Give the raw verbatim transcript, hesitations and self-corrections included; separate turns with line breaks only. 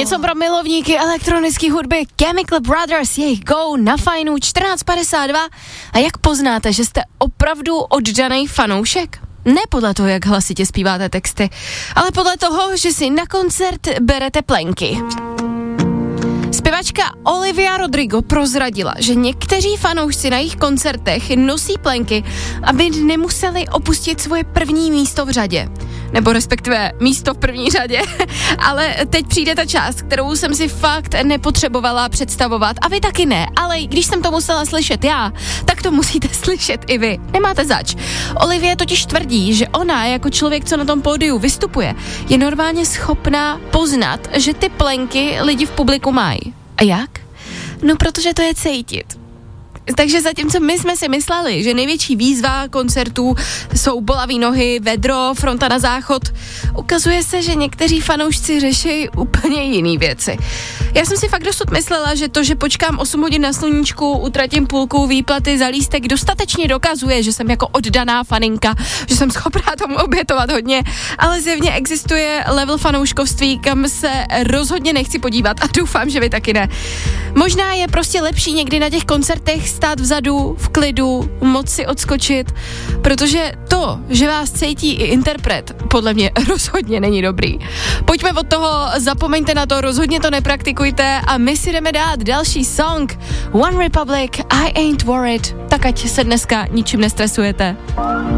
Něco pro milovníky elektronické hudby, Chemical Brothers, jejich Go na Fajnu čtrnáct padesát dva. A jak poznáte, že jste opravdu oddaný fanoušek? Ne podle toho, jak hlasitě zpíváte texty, ale podle toho, že si na koncert berete plenky. Zpěvačka Olivia Rodrigo prozradila, že někteří fanoušci na jejich koncertech nosí plenky, aby nemuseli opustit svoje první místo v řadě. Nebo respektive místo v první řadě. Ale teď přijde ta část, kterou jsem si fakt nepotřebovala představovat. A vy taky ne. Ale když jsem to musela slyšet já, tak to musíte slyšet i vy. Nemáte zač. Olivia totiž tvrdí, že ona jako člověk, co na tom pódiu vystupuje, je normálně schopná poznat, že ty plenky lidi v publiku mají. A jak? No, protože to je cítit. Takže zatímco my jsme si mysleli, že největší výzva koncertů jsou bolavý nohy, vedro, fronta na záchod, ukazuje se, že někteří fanoušci řeší úplně jiný věci. Já jsem si fakt dosud myslela, že to, že počkám osm hodin na sluníčku, utratím půlku výplaty za lístek, dostatečně dokazuje, že jsem jako oddaná faninka, že jsem schopná tomu obětovat hodně, ale zjevně existuje level fanouškovství, kam se rozhodně nechci podívat a doufám, že vy taky ne. Možná je prostě lepší někdy na těch koncertech stát vzadu, v klidu, moc si odskočit, protože to, že vás cítí i interpret, podle mě rozhodně není dobrý. Pojďme od toho, zapomeňte na to, rozhodně to nepraktikujte a my si jdeme dát další song One Republic, I Ain't Worried, tak ať se dneska ničím nestresujete.